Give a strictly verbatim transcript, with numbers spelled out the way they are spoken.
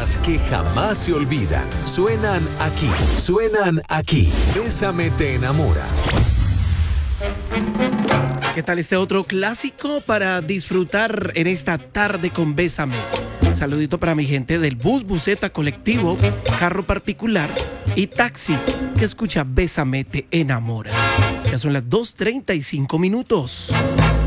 baladas que jamás se olvidan. Suenan aquí, suenan aquí. Bésame te enamora. ¿Qué tal este otro clásico para disfrutar en esta tarde con Bésame? Saludito para mi gente del bus, buseta, colectivo, carro particular y taxi que escucha Bésame te enamora. Ya son las dos treinta y cinco minutos.